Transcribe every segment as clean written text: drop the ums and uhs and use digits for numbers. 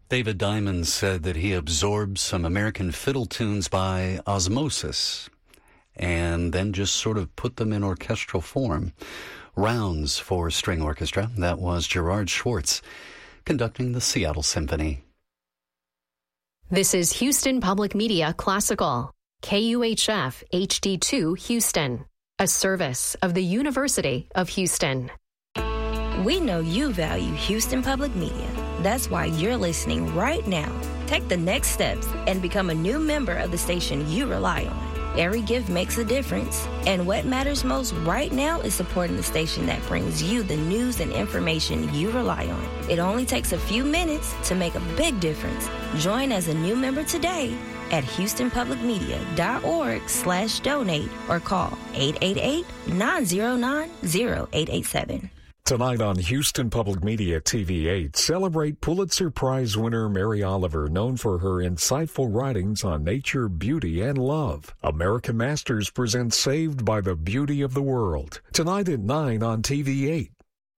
David Diamond said that he absorbed some American fiddle tunes by osmosis and then just sort of put them in orchestral form. Rounds for String Orchestra. That was Gerard Schwartz conducting the Seattle Symphony. This is Houston Public Media Classical, KUHF HD2 Houston, a service of the University of Houston. We know you value Houston Public Media. That's why you're listening right now. Take the next steps and become a new member of the station you rely on. Every gift makes a difference, and what matters most right now is supporting the station that brings you the news and information you rely on. It only takes a few minutes to make a big difference. Join as a new member today at houstonpublicmedia.org/donate or call 888-909-0887. Tonight on Houston Public Media TV8, celebrate Pulitzer Prize winner Mary Oliver, known for her insightful writings on nature, beauty, and love. American Masters presents Saved by the Beauty of the World. Tonight at 9 on TV8.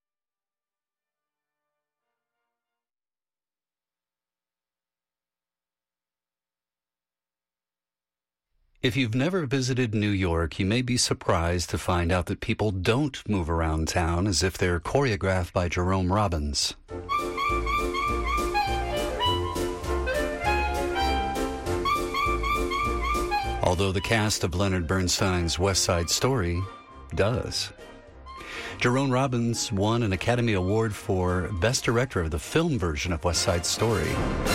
If you've never visited New York, you may be surprised to find out that people don't move around town as if they're choreographed by Jerome Robbins. Although the cast of Leonard Bernstein's West Side Story does. Jerome Robbins won an Academy Award for Best Director of the film version of West Side Story.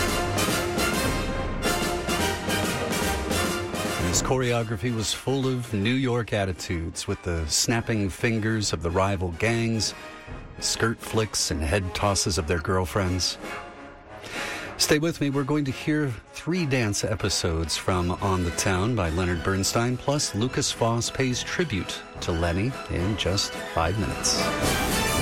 His choreography was full of New York attitudes, with the snapping fingers of the rival gangs, skirt flicks and head tosses of their girlfriends. Stay with me. We're going to hear 3 dance episodes from On the Town by Leonard Bernstein, plus Lucas Foss pays tribute to Lenny in just 5 minutes.